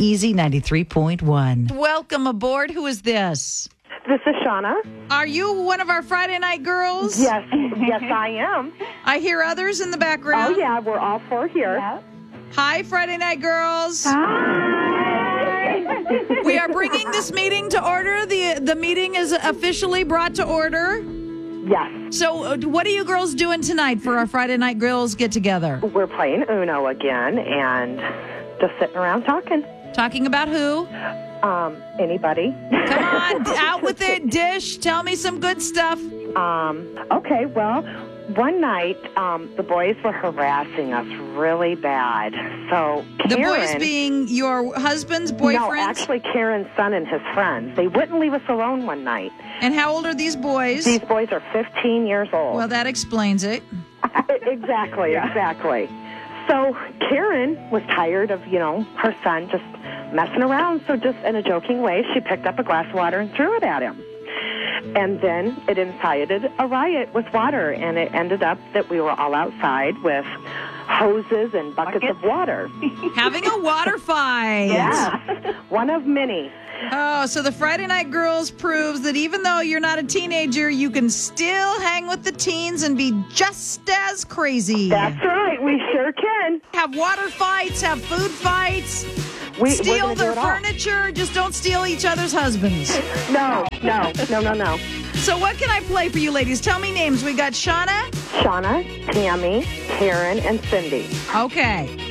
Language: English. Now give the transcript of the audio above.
Easy 93.1. Welcome aboard. Who is this? This is Shauna. Are you one of our Friday night girls? Yes, I am. I hear others in the background. Oh, yeah, we're all four here. Yeah. Hi, Friday night girls. Hi. We are bringing this meeting to order. The meeting is officially brought to order. Yes. So what are you girls doing tonight for our Friday night girls get together? We're playing Uno again and just sitting around talking. Talking about who? Anybody. Come on, out with it, Dish. Tell me some good stuff. Okay, well, one night, the boys were harassing us really bad. So Karen, the boys being your husband's boyfriends? No, actually Karen's son and his friends. They wouldn't leave us alone one night. And how old are these boys? These boys are 15 years old. Well, that explains it. Exactly. So Karen was tired of, her son just messing around. So just in a joking way, she picked up a glass of water and threw it at him. And then it incited a riot with water, and it ended up that we were all outside with hoses and buckets of water. Having a water fight. Yeah, one of many. Oh, so the Friday Night Girls proves that even though you're not a teenager, you can still hang with the teens and be just as crazy. That's right, we sure can. Have water fights, have food fights. Steal their furniture, just don't steal each other's husbands. No. So what can I play for you ladies? Tell me names. We got Shauna, Tammy, Karen, and Cindy. Okay.